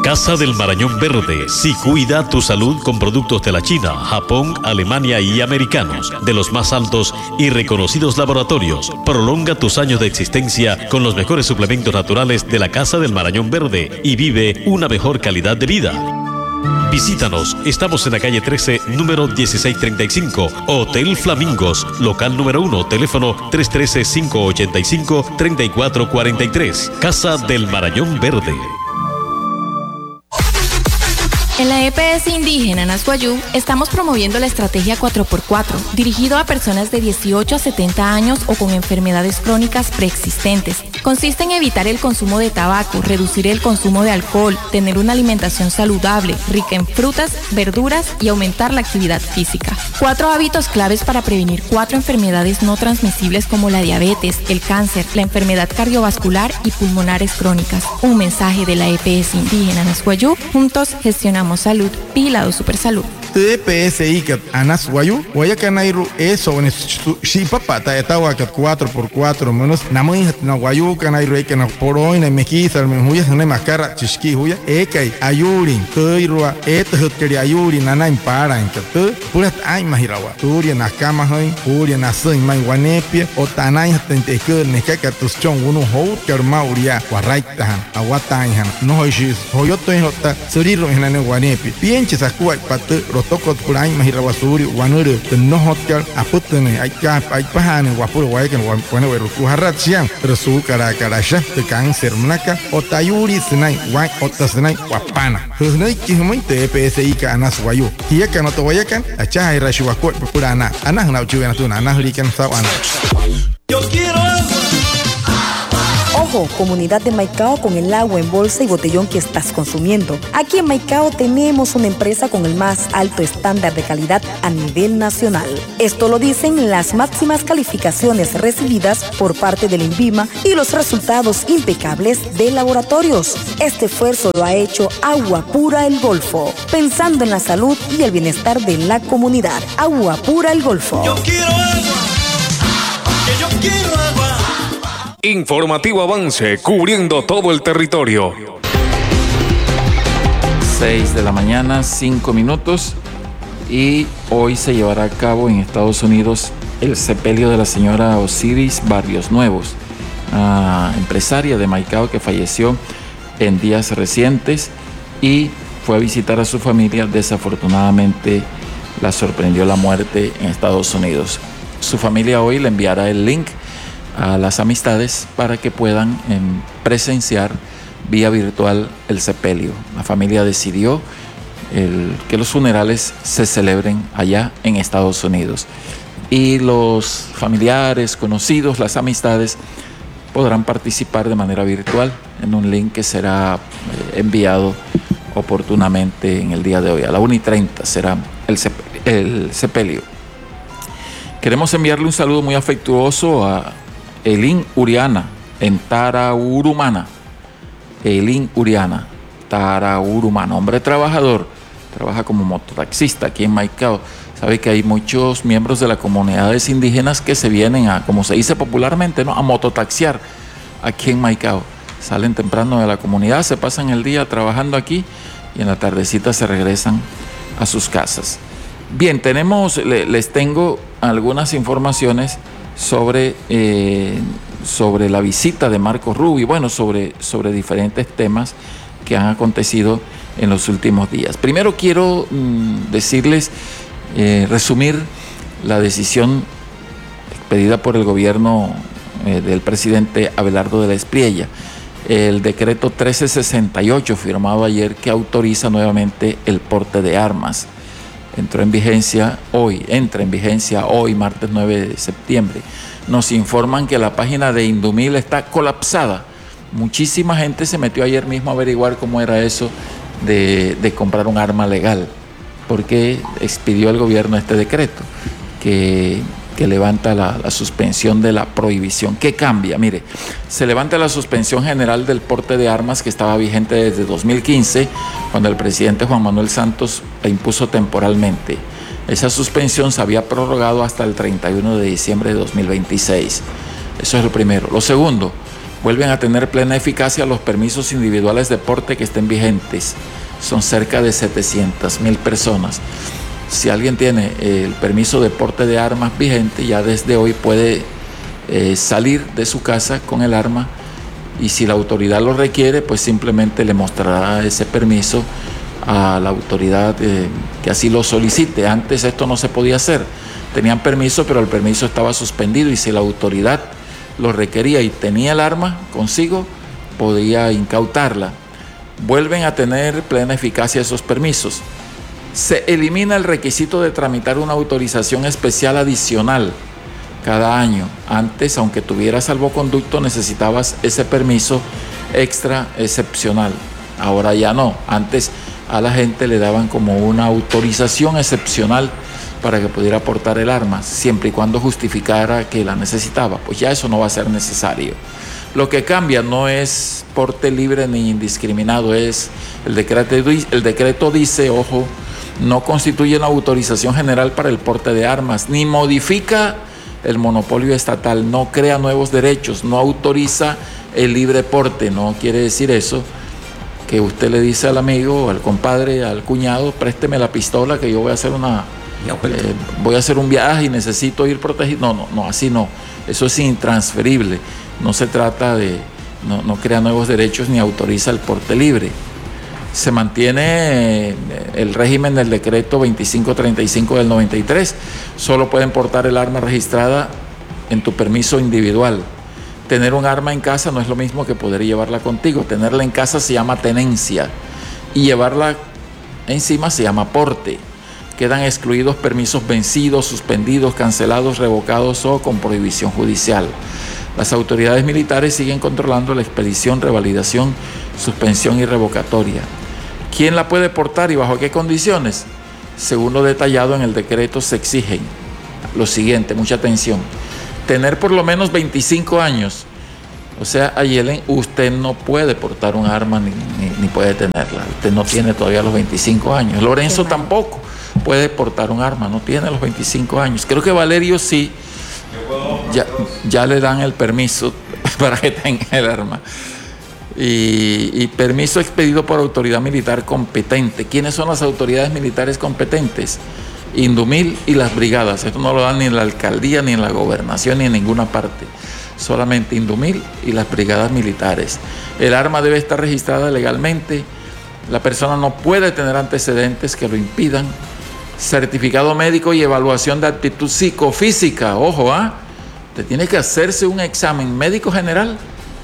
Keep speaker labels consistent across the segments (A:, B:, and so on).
A: Casa del Marañón Verde. Si cuida tu salud con productos de la China, Japón, Alemania y americanos, de los más altos y reconocidos laboratorios. Prolonga tus años de existencia con los mejores suplementos naturales de la Casa del Marañón Verde y vive una mejor calidad de vida. Visítanos, estamos en la calle 13, número 1635, Hotel Flamingos, local número 1, teléfono 313-585-3443, Casa del Marañón Verde.
B: En la EPS Indígena Nasguayú estamos promoviendo la estrategia 4x4, dirigido a personas de 18 a 70 años o con enfermedades crónicas preexistentes. Consiste en evitar el consumo de tabaco, reducir el consumo de alcohol, tener una alimentación saludable, rica en frutas, verduras y aumentar la actividad física. 4 hábitos claves para prevenir 4 enfermedades no transmisibles como la diabetes, el cáncer, la enfermedad cardiovascular y pulmonares crónicas. Un mensaje de la EPS Indígena Nasguayú. Juntos gestionamos salud. Vigilado Supersalud.
C: EPSI kat anas wayu waya kanairu eso en si papata etawa kat 4x4 menos namun na wayu kanairu kana poroin na mekisa men huya ne makara chiski huya ekai ayurin toirua huteri ayurin nana impara kat purat ai mahirawa turia na kama hoin puria na sen mai wanepia o tanai hatente ke ne ka tus chong uno ho kermauria waraitahan awataihan no hoishi hoyoto hota suriro hinane wanepi pienche sakua pat tokot pulain mahirawasuri wanure no hotel aputne ai pahane wapur waiken wane weru harat siang resu kara te cáncer mnaka otayuri snai wai otasnai wapana husnai kihmoi TPSI ka anas wayu hiya kan to wayakan acha ai rashu wakot purana anah na ujuan tu anah likan sawana.
D: Yo quiero
E: Ojo, comunidad de Maicao, con el agua en bolsa y botellón que estás consumiendo. Aquí en Maicao tenemos una empresa con el más alto estándar de calidad a nivel nacional. Esto lo dicen las máximas calificaciones recibidas por parte del INVIMA y los resultados impecables de laboratorios. Este esfuerzo lo ha hecho Agua Pura El Golfo, pensando en la salud y el bienestar de la comunidad. Agua Pura El Golfo.
D: Yo quiero agua, que yo quiero agua.
F: Informativo Avance, cubriendo todo el territorio.
G: 6 de la mañana, 5 minutos. Y hoy se llevará a cabo en Estados Unidos el sepelio de la señora Osiris Barrios Nuevos, empresaria de Maicao que falleció en días recientes y fue a visitar a su familia. Desafortunadamente la sorprendió la muerte en Estados Unidos. Su familia hoy le enviará el link a las amistades para que puedan presenciar vía virtual el sepelio. La familia decidió que los funerales se celebren allá en Estados Unidos y los familiares, conocidos, las amistades podrán participar de manera virtual en un link que será enviado oportunamente en el día de hoy. A la 1:30 será el sepelio. Queremos enviarle un saludo muy afectuoso a Elin Uriana, en Taraurumana. Elin Uriana, Taraurumana, hombre trabajador, trabaja como mototaxista aquí en Maicao. Sabe que hay muchos miembros de las comunidades indígenas que se vienen a, como se dice popularmente, ¿no?, a mototaxiar aquí en Maicao. Salen temprano de la comunidad, se pasan el día trabajando aquí y en la tardecita se regresan a sus casas. Bien, les tengo algunas informaciones sobre la visita de Marco Rubio, bueno, sobre diferentes temas que han acontecido en los últimos días. Primero quiero decirles, resumir la decisión pedida por el gobierno del presidente Abelardo de la Espriella, el decreto 1368 firmado ayer que autoriza nuevamente el porte de armas. Entra en vigencia hoy, martes 9 de septiembre. Nos informan que la página de Indumil está colapsada. Muchísima gente se metió ayer mismo a averiguar cómo era eso de comprar un arma legal, porque expidió el gobierno este decreto que levanta la suspensión de la prohibición. ¿Qué cambia? Mire, se levanta la suspensión general del porte de armas que estaba vigente desde 2015, cuando el presidente Juan Manuel Santos la impuso temporalmente. Esa suspensión se había prorrogado hasta el 31 de diciembre de 2026. Eso es lo primero. Lo segundo, Vuelven a tener plena eficacia los permisos individuales de porte que estén vigentes. Son cerca de 700,000 personas. Si alguien tiene el permiso de porte de armas vigente, ya desde hoy puede salir de su casa con el arma, y si la autoridad lo requiere, pues simplemente le mostrará ese permiso a la autoridad que así lo solicite. Antes esto no se podía hacer. Tenían permiso, pero el permiso estaba suspendido, y si la autoridad lo requería y tenía el arma consigo, podía incautarla. Vuelven a tener plena eficacia esos permisos. Se elimina el requisito de tramitar una autorización especial adicional cada año. Antes, aunque tuvieras salvoconducto, necesitabas ese permiso extra excepcional. Ahora ya no. Antes a la gente le daban como una autorización excepcional para que pudiera portar el arma, siempre y cuando justificara que la necesitaba. Pues ya eso no va a ser necesario. Lo que cambia no es porte libre ni indiscriminado, es el decreto dice, ojo, no constituye una autorización general para el porte de armas, ni modifica el monopolio estatal, no crea nuevos derechos, no autoriza el libre porte. No quiere decir eso que usted le dice al amigo, al compadre, al cuñado: présteme la pistola que yo voy a hacer voy a hacer un viaje y necesito ir protegido. No, así no. Eso es intransferible. No se trata de, no crea nuevos derechos ni autoriza el porte libre. Se mantiene el régimen del decreto 2535 del 93. Solo pueden portar el arma registrada en tu permiso individual. Tener un arma en casa no es lo mismo que poder llevarla contigo. Tenerla en casa se llama tenencia y llevarla encima se llama porte. Quedan excluidos permisos vencidos, suspendidos, cancelados, revocados o con prohibición judicial. Las autoridades militares siguen controlando la expedición, revalidación, suspensión y revocatoria. ¿Quién la puede portar y bajo qué condiciones? Según lo detallado en el decreto, se exigen lo siguiente, mucha atención: tener por lo menos 25 años. O sea, Ayelen, usted no puede portar un arma ni puede tenerla. Usted no tiene todavía los 25 años. Lorenzo tampoco puede portar un arma, no tiene los 25 años. Creo que Valerio sí, ya le dan el permiso para que tenga el arma. Y permiso expedido por autoridad militar competente. ¿Quiénes son las autoridades militares competentes? Indumil y las brigadas. Esto no lo dan ni en la alcaldía, ni en la gobernación, ni en ninguna parte. Solamente Indumil y las brigadas militares. El arma debe estar registrada legalmente. La persona no puede tener antecedentes que lo impidan. Certificado médico y evaluación de aptitud psicofísica. Ojo, usted tiene que hacerse un examen médico general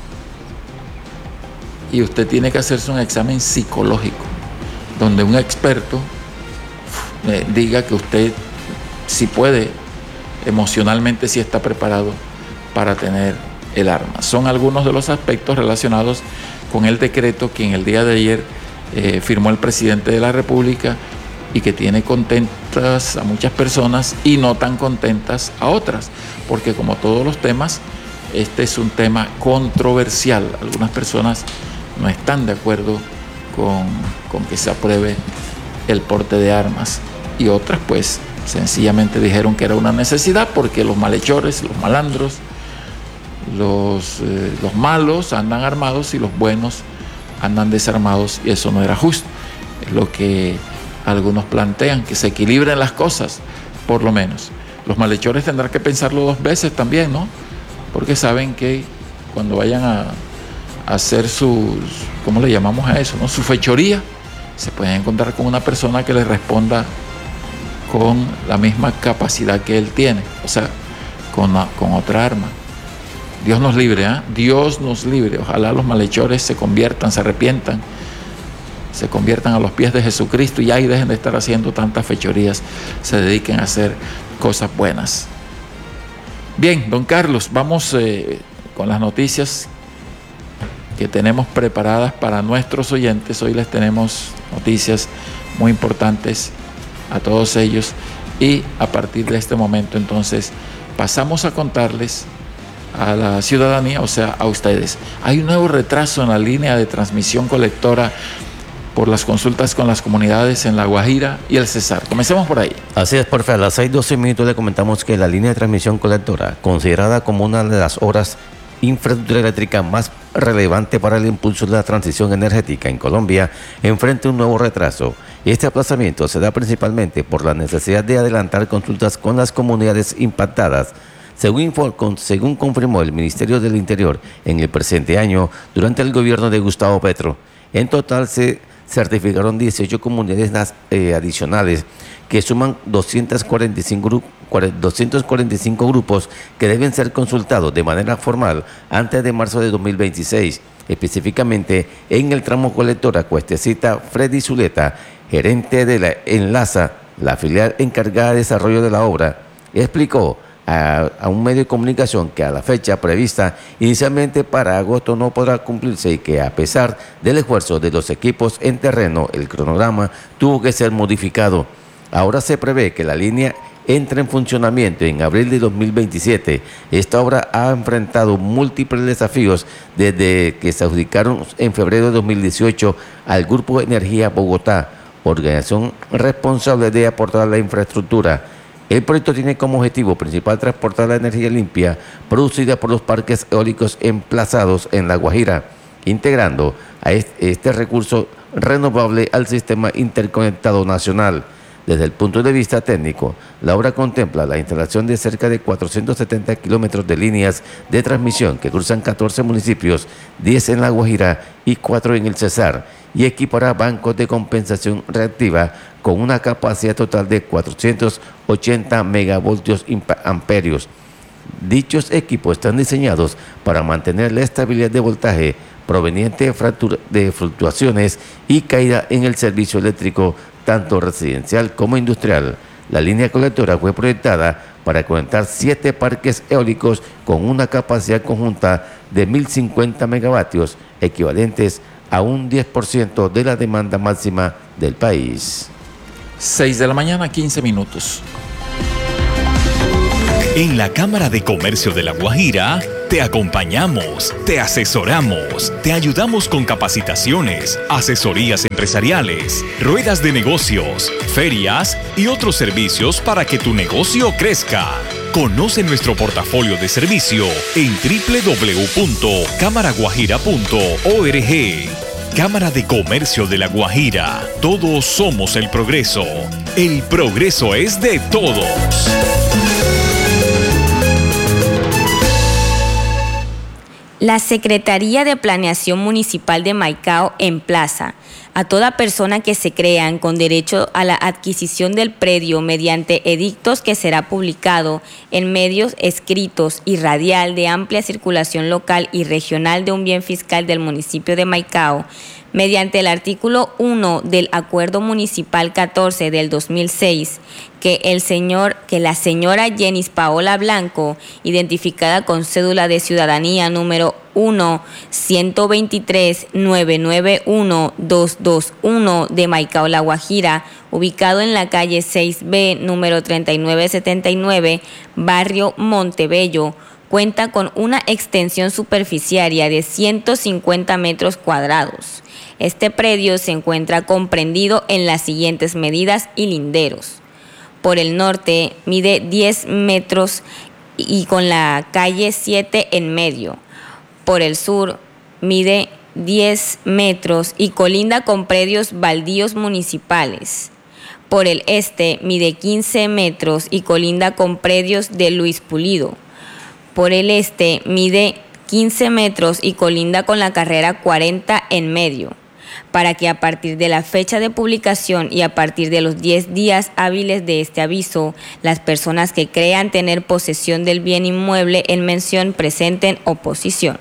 G: y usted tiene que hacerse un examen psicológico, donde un experto diga que usted sí puede, emocionalmente sí está preparado para tener el arma. Son algunos de los aspectos relacionados con el decreto que en el día de ayer firmó el presidente de la República y que tiene contentas a muchas personas y no tan contentas a otras, porque como todos los temas, este es un tema controversial. Algunas personas no están de acuerdo con que se apruebe el porte de armas y otras pues sencillamente dijeron que era una necesidad porque los malhechores, los malandros, los malos andan armados y los buenos andan desarmados, y eso no era justo. Es lo que algunos plantean, que se equilibren las cosas, por lo menos. Los malhechores tendrán que pensarlo dos veces también, ¿no? Porque saben que cuando vayan a hacer sus, ¿cómo le llamamos a eso?, ¿no?, su fechoría, se pueden encontrar con una persona que les responda con la misma capacidad que él tiene, o sea, con otra arma. Dios nos libre, Dios nos libre. Ojalá los malhechores se conviertan, se arrepientan, se conviertan a los pies de Jesucristo y ahí dejen de estar haciendo tantas fechorías, se dediquen a hacer cosas buenas. Bien, don Carlos, vamos con las noticias que tenemos preparadas para nuestros oyentes. Hoy les tenemos noticias muy importantes a todos ellos y a partir de este momento entonces pasamos a contarles a la ciudadanía, o sea, a ustedes. Hay un nuevo retraso en la línea de transmisión colectora por las consultas con las comunidades en La Guajira y el Cesar. Comencemos por ahí.
H: Así es, profe. A las 6:12 le comentamos que la línea de transmisión colectora, considerada como una de las horas infraestructura eléctrica más relevante para el impulso de la transición energética en Colombia, enfrenta un nuevo retraso. Este aplazamiento se da principalmente por la necesidad de adelantar consultas con las comunidades impactadas, según confirmó el Ministerio del Interior en el presente año durante el gobierno de Gustavo Petro. En total se certificaron 18 comunidades adicionales que suman 245 grupos que deben ser consultados de manera formal antes de marzo de 2026. Específicamente en el tramo colector a Cuestecita, Freddy Zuleta, gerente de la Enlaza, la filial encargada de desarrollo de la obra, explicó a un medio de comunicación que a la fecha prevista inicialmente para agosto no podrá cumplirse y que a pesar del esfuerzo de los equipos en terreno, el cronograma tuvo que ser modificado. Ahora se prevé que la línea entre en funcionamiento en abril de 2027. Esta obra ha enfrentado múltiples desafíos desde que se adjudicaron en febrero de 2018 al Grupo Energía Bogotá, organización responsable de aportar la infraestructura. El proyecto tiene como objetivo principal transportar la energía limpia producida por los parques eólicos emplazados en La Guajira, integrando a este recurso renovable al sistema interconectado nacional. Desde el punto de vista técnico, la obra contempla la instalación de cerca de 470 kilómetros de líneas de transmisión que cruzan 14 municipios, 10 en La Guajira y 4 en el Cesar, y equipará bancos de compensación reactiva con una capacidad total de 480 megavoltios amperios. Dichos equipos están diseñados para mantener la estabilidad de voltaje proveniente de fluctuaciones y caída en el servicio eléctrico, tanto residencial como industrial. La línea colectora fue proyectada para conectar 7 parques eólicos con una capacidad conjunta de 1.050 megavatios, equivalentes a un 10% de la demanda máxima del país.
G: 6 de la mañana, 15 minutos.
I: En la Cámara de Comercio de La Guajira te acompañamos, te asesoramos, te ayudamos con capacitaciones, asesorías empresariales, ruedas de negocios, ferias y otros servicios para que tu negocio crezca. Conoce nuestro portafolio de servicio en www.camaraguajira.org. Cámara de Comercio de La Guajira. Todos somos el progreso. El progreso es de todos.
J: La Secretaría de Planeación Municipal de Maicao emplaza a toda persona que se crean con derecho a la adquisición del predio mediante edictos que será publicado en medios escritos y radial de amplia circulación local y regional de un bien fiscal del municipio de Maicao, mediante el artículo 1 del Acuerdo Municipal 14 del 2006, que la señora Jenis Paola Blanco, identificada con cédula de ciudadanía número 1-123-991-221 de Maicao, La Guajira, ubicado en la calle 6B, número 3979, barrio Montebello, cuenta con una extensión superficiaria de 150 metros cuadrados. Este predio se encuentra comprendido en las siguientes medidas y linderos. Por el norte mide 10 metros y con la calle 7 en medio. Por el sur mide 10 metros y colinda con predios baldíos municipales. Por el este mide 15 metros y colinda con predios de Luis Pulido. Por el este mide 15 metros y colinda con la carrera 40 en medio, para que a partir de la fecha de publicación y a partir de los 10 días hábiles de este aviso, las personas que crean tener posesión del bien inmueble en mención presenten oposición.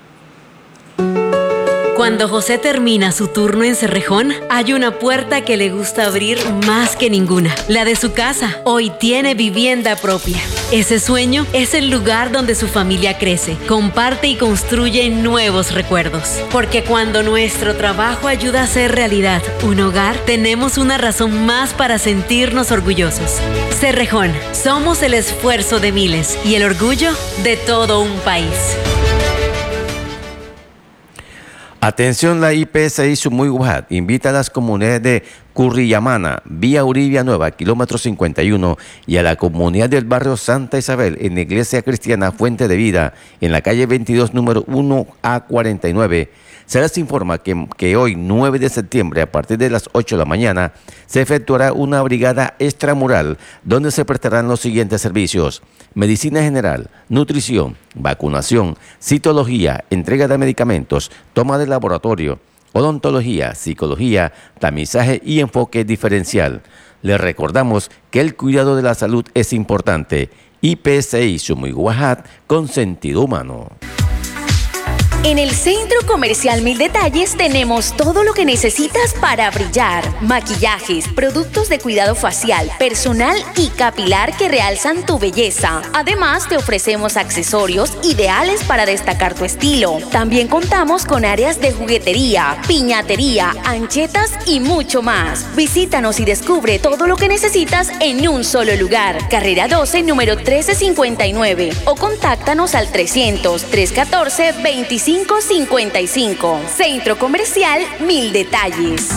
K: Cuando José termina su turno en Cerrejón, hay una puerta que le gusta abrir más que ninguna, la de su casa. Hoy tiene vivienda propia. Ese sueño es el lugar donde su familia crece, comparte y construye nuevos recuerdos. Porque cuando nuestro trabajo ayuda a hacer realidad un hogar, tenemos una razón más para sentirnos orgullosos. Cerrejón, somos el esfuerzo de miles y el orgullo de todo un país.
H: Atención, la IPSI Sumuyguajat invita a las comunidades de Currillamana, Vía Uribia Nueva, kilómetro 51, y a la comunidad del barrio Santa Isabel, en la Iglesia Cristiana Fuente de Vida, en la calle 22, número 1A49. Se les informa que hoy, 9 de septiembre, a partir de las 8 de la mañana, se efectuará una brigada extramural donde se prestarán los siguientes servicios: medicina general, nutrición, vacunación, citología, entrega de medicamentos, toma de laboratorio, odontología, psicología, tamizaje y enfoque diferencial. Les recordamos que el cuidado de la salud es importante. IPSI Sumuyguajat, con sentido humano.
L: En el Centro Comercial Mil Detalles tenemos todo lo que necesitas para brillar. Maquillajes, productos de cuidado facial, personal y capilar que realzan tu belleza. Además, te ofrecemos accesorios ideales para destacar tu estilo. También contamos con áreas de juguetería, piñatería, anchetas y mucho más. Visítanos y descubre todo lo que necesitas en un solo lugar. Carrera 12, número 1359. O contáctanos al 300-314-2555. Centro Comercial Mil Detalles.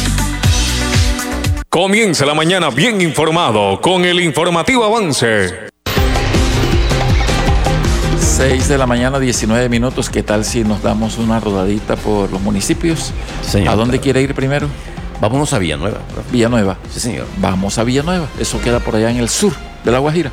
F: Comienza la mañana bien informado con el informativo Avance.
G: 6 de la mañana, 19 minutos. ¿Qué tal si nos damos una rodadita por los municipios?
H: Señor,
G: ¿A dónde quiere ir primero?
H: Vámonos a Villanueva, profe.
G: Villanueva.
H: Sí, señor.
G: Vamos a Villanueva. Eso queda por allá en el sur de La Guajira.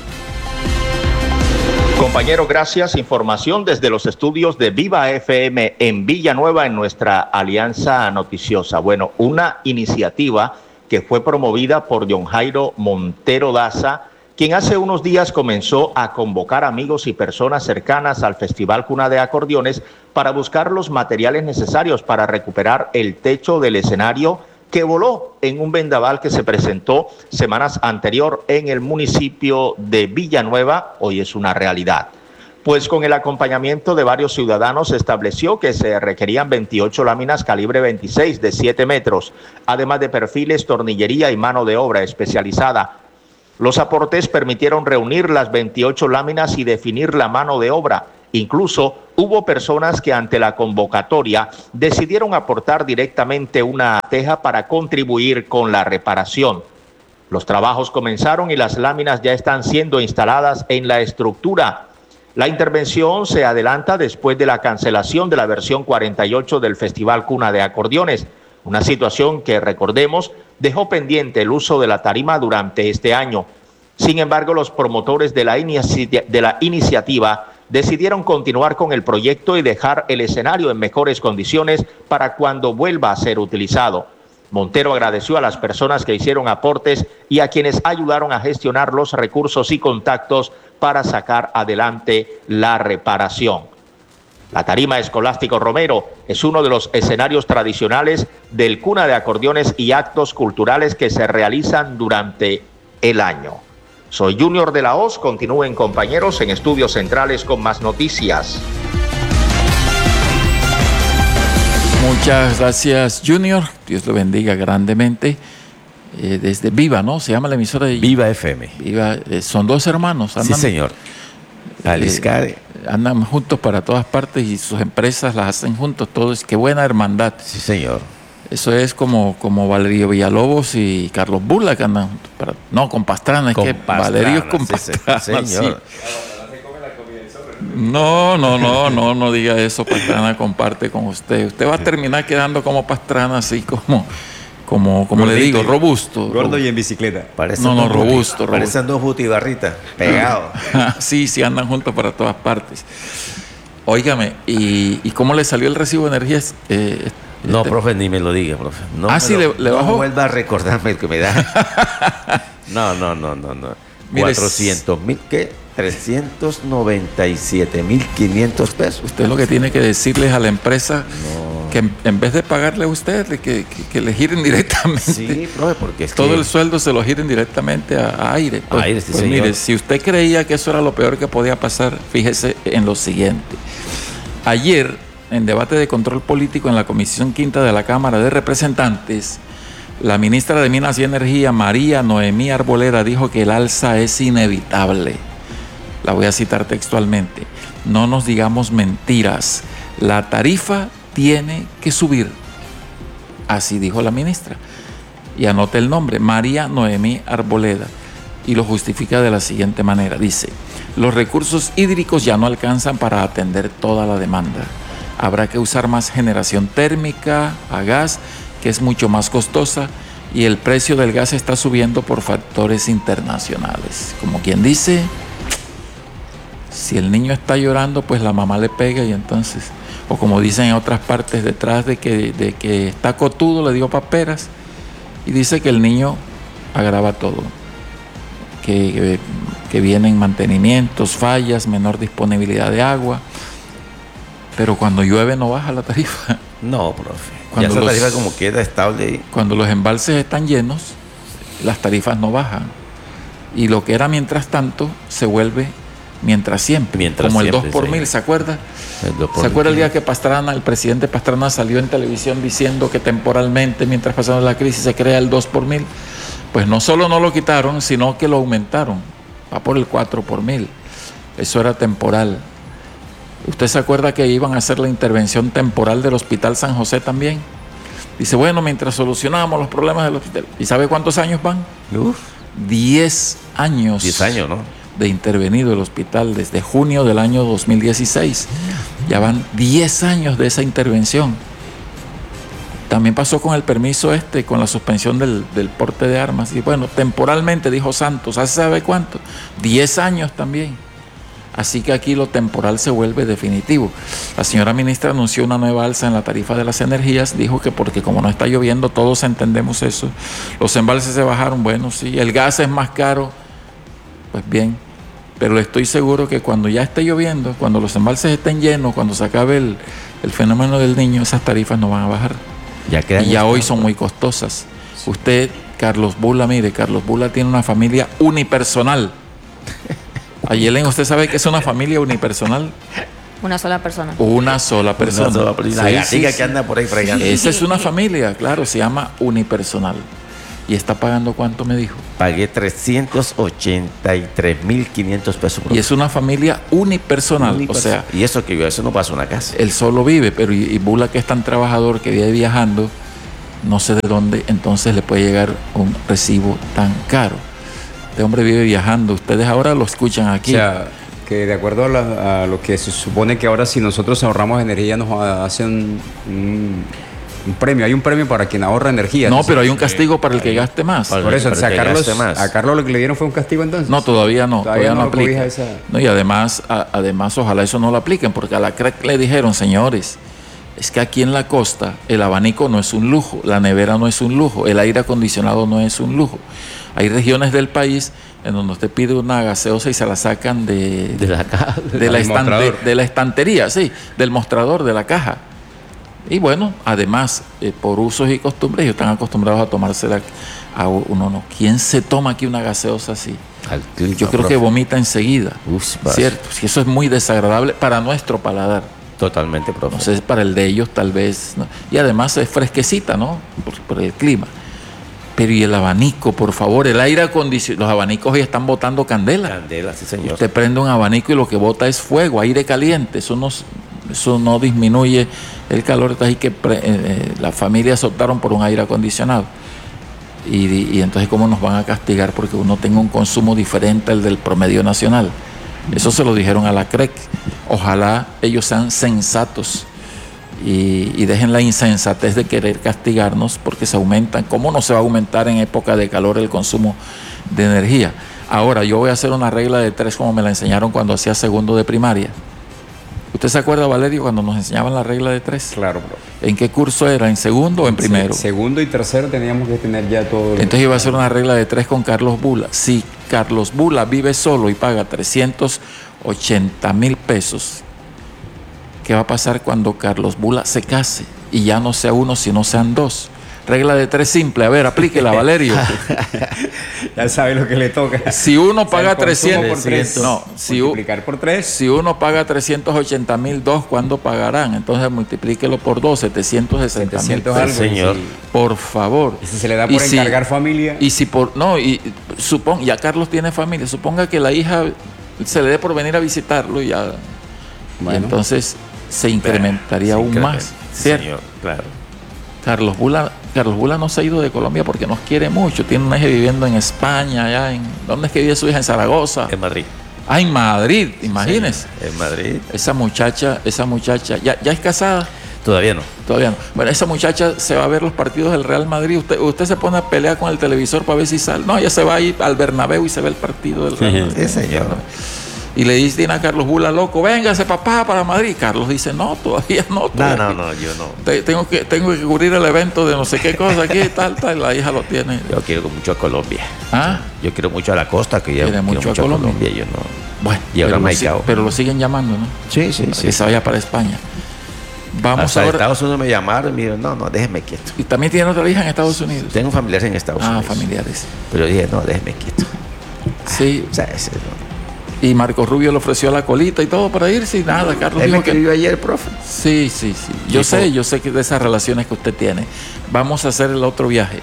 M: Compañero, gracias. Información desde los estudios de Viva FM en Villanueva, en nuestra alianza noticiosa. Bueno, una iniciativa que fue promovida por John Jairo Montero Daza, quien hace unos días comenzó a convocar amigos y personas cercanas al Festival Cuna de Acordeones para buscar los materiales necesarios para recuperar el techo del escenario que voló en un vendaval que se presentó semanas anterior en el municipio de Villanueva. Hoy es una realidad. Pues con el acompañamiento de varios ciudadanos se estableció que se requerían 28 láminas calibre 26 de 7 metros, además de perfiles, tornillería y mano de obra especializada. Los aportes permitieron reunir las 28 láminas y definir la mano de obra. Incluso hubo personas que ante la convocatoria decidieron aportar directamente una teja para contribuir con la reparación. Los trabajos comenzaron y las láminas ya están siendo instaladas en la estructura. La intervención se adelanta después de la cancelación de la versión 48 del Festival Cuna de Acordeones, una situación que, recordemos, dejó pendiente el uso de la tarima durante este año. Sin embargo, los promotores de la iniciativa decidieron continuar con el proyecto y dejar el escenario en mejores condiciones para cuando vuelva a ser utilizado. Montero agradeció a las personas que hicieron aportes y a quienes ayudaron a gestionar los recursos y contactos para sacar adelante la reparación. La tarima Escolástico Romero es uno de los escenarios tradicionales del Cuna de Acordeones y actos culturales que se realizan durante el año. Soy Junior de la Hoz. Continúen, compañeros, en Estudios Centrales con más noticias.
G: Muchas gracias, Junior. Dios lo bendiga grandemente. Desde Viva, ¿no? Se llama la emisora de
H: Viva FM.
G: Viva, son dos hermanos.
H: Andan, sí, señor. Aliscare.
G: Andan juntos para todas partes y sus empresas las hacen juntos. Todo es qué buena hermandad.
H: Sí, señor.
G: Eso es como Valerio Villalobos y Carlos Burla, que andan juntos. No, con Pastrana. Es que Valerio es con Pastrana.
H: Sí, señor.
G: Sí. No diga eso. Pastrana comparte con usted. Usted va a terminar quedando como Pastrana, así como le digo, robusto.
N: Gordo y en bicicleta.
G: Robusto.
H: Parecen dos butibarritas pegados.
G: Sí, andan juntos para todas partes. Óigame, ¿y cómo le salió el recibo de energía?
H: No, profe, ni me lo diga, profe. No,
G: le bajó.
H: No vuelva a recordarme el que me da. No.
G: Mire,
H: 400,000, ¿qué? 397,500 pesos.
G: Usted lo que tiene que decirles a la empresa que en vez de pagarle a usted, que le giren directamente.
H: Sí, profe, porque
G: todo el sueldo se lo giren directamente a aire. Pues mire, si usted creía que eso era lo peor que podía pasar, fíjese en lo siguiente. Ayer, en debate de control político en la Comisión Quinta de la Cámara de Representantes, la ministra de Minas y Energía, María Noemí Arboleda, dijo que el alza es inevitable. La voy a citar textualmente. No nos digamos mentiras. La tarifa tiene que subir. Así dijo la ministra. Y anota el nombre, María Noemí Arboleda. Y lo justifica de la siguiente manera. Dice, los recursos hídricos ya no alcanzan para atender toda la demanda. Habrá que usar más generación térmica a gas, que es mucho más costosa, y el precio del gas está subiendo por factores internacionales. Como quien dice, si el niño está llorando, pues la mamá le pega y entonces, o como dicen en otras partes, detrás de que está cotudo le dio paperas, y dice que el niño agrava todo, que vienen mantenimientos, fallas, menor disponibilidad de agua, pero cuando llueve no baja la tarifa.
H: No, profe.
G: Cuando
H: ya esa tarifa como queda estable.
G: Cuando los embalses están llenos, las tarifas no bajan. Y lo que era mientras tanto se vuelve mientras siempre. Como el 2 por mil, ¿se acuerda? ¿Se acuerda el día que Pastrana, el presidente Pastrana salió en televisión diciendo que temporalmente, mientras pasaba la crisis, se crea el 2 por mil? Pues no solo no lo quitaron, sino que lo aumentaron. Va por el 4 por mil. Eso era temporal. ¿Usted se acuerda que iban a hacer la intervención temporal del Hospital San José también? Dice, bueno, mientras solucionamos los problemas del hospital. ¿Y sabe cuántos años van? 10 años.
H: 10 años, ¿no?
G: De intervenido el hospital desde junio del año 2016. Ya van 10 años de esa intervención. También pasó con el permiso con la suspensión del porte de armas. Y bueno, temporalmente, dijo Santos, ¿hace sabe cuánto? 10 años también. Así que aquí lo temporal se vuelve definitivo. La señora ministra anunció una nueva alza en la tarifa de las energías. Dijo que porque como no está lloviendo, todos entendemos eso. Los embalses se bajaron. Bueno, sí, el gas es más caro. Pues bien, pero estoy seguro que cuando ya esté lloviendo, cuando los embalses estén llenos, cuando se acabe el fenómeno del niño, esas tarifas no van a bajar. Y ya hoy son muy costosas. Usted, Carlos Bula, mire, Carlos Bula tiene una familia unipersonal. Ayelen, ¿usted sabe que es una familia unipersonal?
J: Una sola persona.
G: Una sola persona.
H: Una sola persona. La gatiga que anda por ahí fregando.
G: Esa es una familia, claro, se llama unipersonal. ¿Y está pagando cuánto me dijo?
H: Pagué 383.500 pesos.
G: Y es una familia unipersonal, o sea...
H: Y eso que eso no pasa en una casa.
G: Él solo vive, pero y Bula, que es tan trabajador, que vive viajando, no sé de dónde, entonces le puede llegar un recibo tan caro. Este hombre vive viajando, ustedes ahora lo escuchan aquí.
N: O sea, que de acuerdo a lo que se supone que ahora si nosotros ahorramos energía nos hacen un premio, hay un premio para quien ahorra energía.
G: No, pero hay un castigo para el que gaste más.
N: Por eso, o sea, a Carlos lo que le dieron fue un castigo entonces.
G: No, todavía no aplica.
N: Esa...
G: No, y además ojalá eso no lo apliquen, porque a la CREC le dijeron, señores, es que aquí en la costa el abanico no es un lujo, la nevera no es un lujo, el aire acondicionado no es un lujo. Hay regiones del país en donde usted pide una gaseosa y se la sacan de la estantería, sí, del mostrador, de la caja. Y bueno, además, por usos y costumbres, ellos están acostumbrados a tomársela a uno. No. ¿Quién se toma aquí una gaseosa así? Yo creo que vomita enseguida. ¿Cierto? Si eso es muy desagradable para nuestro paladar.
H: Totalmente, profe.
G: No sé, para el de ellos tal vez. ¿No? Y además es fresquecita, ¿no? Por el clima. Pero y el abanico, por favor, el aire acondicionado. Los abanicos hoy están botando candela.
H: Candela, sí, señor.
G: Usted prende un abanico y lo que bota es fuego, aire caliente. Eso no disminuye el calor. Así que las familias optaron por un aire acondicionado. Y entonces, ¿cómo nos van a castigar? Porque uno tenga un consumo diferente al del promedio nacional. Eso se lo dijeron a la CREC. Ojalá ellos sean sensatos y dejen la insensatez de querer castigarnos porque se aumentan. ¿Cómo no se va a aumentar en época de calor el consumo de energía? Ahora, yo voy a hacer una regla de 3 como me la enseñaron cuando hacía segundo de primaria. ¿Usted se acuerda, Valerio, cuando nos enseñaban la regla de 3?
N: Claro, bro.
G: ¿En qué curso era? ¿En segundo o en primero?
N: Segundo y tercero teníamos que tener ya todo.
G: Entonces iba a hacer una regla de 3 con Carlos Bula. Si Carlos Bula vive solo y paga 380,000 pesos, ¿qué va a pasar cuando Carlos Bula se case y ya no sea uno, sino sean 2? Regla de 3 simple. A ver, aplíquela, Valerio.
N: Ya sabe lo que le toca.
G: Si uno paga 300
N: por 3,
G: no,
N: multiplicar por 3.
G: Si uno paga 380,000, 2, ¿cuándo pagarán? Entonces multiplíquelo por 2, 760,000 pesos.
H: Señor.
G: Por favor.
N: ¿Y si se le da por encargar familia?
G: Y si ya Carlos tiene familia, suponga que la hija se le dé por venir a visitarlo y ya. Bueno. Y entonces se incrementaría aún más. ¿Cierto?
H: Señor, claro.
G: Carlos Bula no se ha ido de Colombia porque nos quiere mucho. Tiene una hija viviendo en España, allá en... ¿Dónde es que vive su hija? En Zaragoza.
H: En Madrid.
G: Ah, en Madrid, imagínese.
H: Sí, en Madrid.
G: Esa muchacha, ¿ya es casada?
H: Todavía no.
G: Todavía no. Bueno, esa muchacha se va a ver los partidos del Real Madrid. Usted se pone a pelear con el televisor para ver si sale. No, ella se va a ir al Bernabéu y se ve el partido del Real Madrid.
H: Sí, señor.
G: Y le dice a Carlos Bula, loco, véngase papá para Madrid. Carlos dice, no, todavía no.
H: No, yo no.
G: Tengo que cubrir el evento de no sé qué cosa aquí, tal. La hija lo tiene.
H: Yo quiero mucho a Colombia.
G: ¿Ah?
H: Yo quiero mucho a la costa, que ya
G: quiere mucho a Colombia.
H: Yo no.
G: Bueno,
H: y ahora Maicao.
G: Pero lo siguen llamando, ¿no?
H: Sí.
G: Que se vaya para España. Vamos
H: hasta
G: ahora.
H: Estados Unidos me llamaron y me dijeron, no, déjeme quieto.
G: ¿Y también tiene otra hija en Estados Unidos?
H: Tengo familiares en Estados Unidos.
G: Familiares.
H: Pero dije, no, déjeme quieto.
G: Sí.
H: O sea, ese no.
G: Y Marco Rubio le ofreció la colita y todo para irse y nada. Carlos
H: Él
G: dijo
H: me escribió ayer, profe.
G: Sí. Yo sé que de esas relaciones que usted tiene. Vamos a hacer el otro viaje.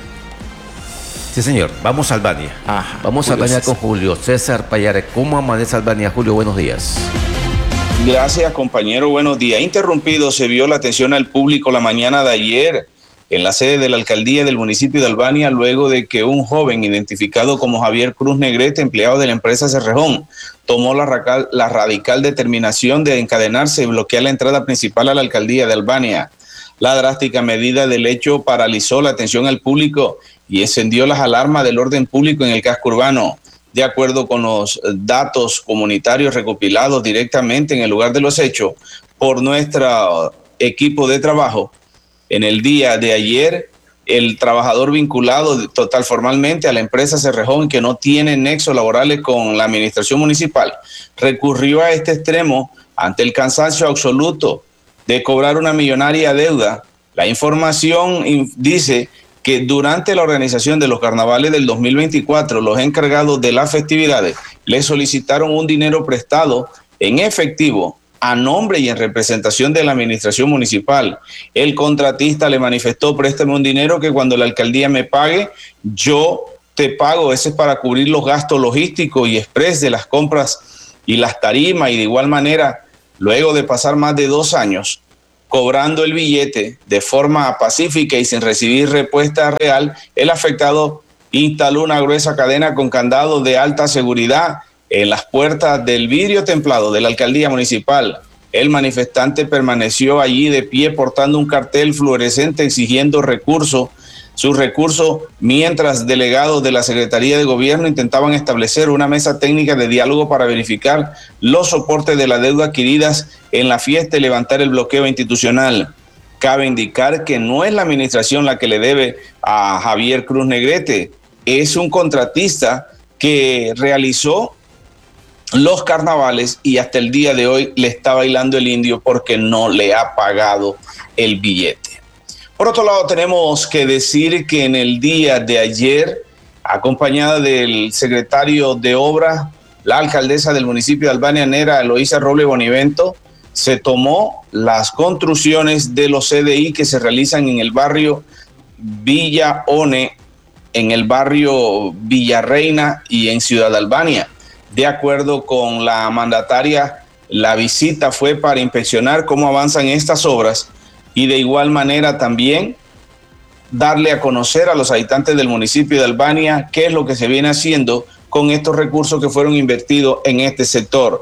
H: Sí, señor. Vamos a Albania.
G: Ajá.
H: Vamos a Albania con Julio César Payares. ¿Cómo amanece Albania, Julio? Buenos días.
O: Gracias, compañero. Buenos días. Interrumpido se vio la atención al público la mañana de ayer en la sede de la alcaldía del municipio de Albania, luego de que un joven identificado como Javier Cruz Negrete, empleado de la empresa Cerrejón, tomó la radical determinación de encadenarse y bloquear la entrada principal a la alcaldía de Albania. La drástica medida del hecho paralizó la atención al público y encendió las alarmas del orden público en el casco urbano. De acuerdo con los datos comunitarios recopilados directamente en el lugar de los hechos por nuestro equipo de trabajo, en el día de ayer, el trabajador vinculado formalmente a la empresa Cerrejón, que no tiene nexos laborales con la administración municipal, recurrió a este extremo ante el cansancio absoluto de cobrar una millonaria deuda. La información dice que durante la organización de los carnavales del 2024, los encargados de las festividades le solicitaron un dinero prestado en efectivo a nombre y en representación de la administración municipal. El contratista le manifestó, préstame un dinero que cuando la alcaldía me pague, yo te pago. Ese es para cubrir los gastos logísticos y express de las compras y las tarimas. Y de igual manera, luego de pasar más de 2 años cobrando el billete de forma pacífica y sin recibir respuesta real, el afectado instaló una gruesa cadena con candado de alta seguridad en las puertas del vidrio templado de la alcaldía municipal. El manifestante permaneció allí de pie portando un cartel fluorescente exigiendo sus recursos, mientras delegados de la Secretaría de Gobierno intentaban establecer una mesa técnica de diálogo para verificar los soportes de la deuda adquiridas en la fiesta y levantar el bloqueo institucional. Cabe indicar que no es la administración la que le debe a Javier Cruz Negrete, es un contratista que realizó los carnavales y hasta el día de hoy le está bailando el indio porque no le ha pagado el billete. Por otro lado, tenemos que decir que en el día de ayer, acompañada del secretario de Obras, la alcaldesa del municipio de Albania, Nera Eloísa Roble Bonivento, se tomó las construcciones de los CDI que se realizan en el barrio Villa One, en el barrio Villarreina y en Ciudad Albania. De acuerdo con la mandataria, la visita fue para inspeccionar cómo avanzan estas obras y de igual manera también darle a conocer a los habitantes del municipio de Albania qué es lo que se viene haciendo con estos recursos que fueron invertidos en este sector.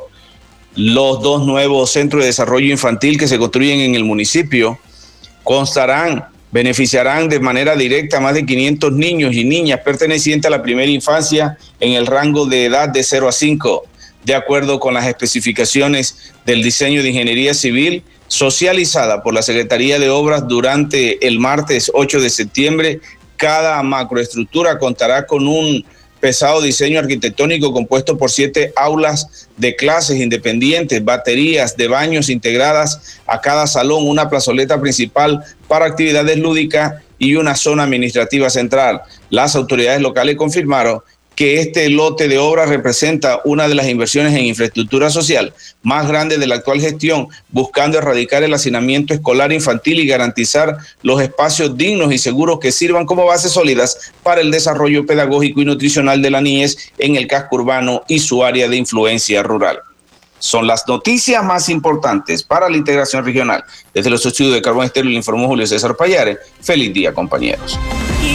O: Los 2 nuevos centros de desarrollo infantil que se construyen en el municipio beneficiarán de manera directa a más de 500 niños y niñas pertenecientes a la primera infancia en el rango de edad de 0 a 5, de acuerdo con las especificaciones del diseño de ingeniería civil socializada por la Secretaría de Obras durante el martes 8 de septiembre. Cada macroestructura contará con un pesado diseño arquitectónico compuesto por 7 aulas de clases independientes, baterías de baños integradas a cada salón, una plazoleta principal para actividades lúdicas y una zona administrativa central. Las autoridades locales confirmaron que este lote de obras representa una de las inversiones en infraestructura social más grandes de la actual gestión, buscando erradicar el hacinamiento escolar infantil y garantizar los espacios dignos y seguros que sirvan como bases sólidas para el desarrollo pedagógico y nutricional de la niñez en el casco urbano y su área de influencia rural. son las noticias más importantes para la integración regional. Desde los estudios de Carbón Estéreo le informó Julio César Payares. Feliz día, compañeros.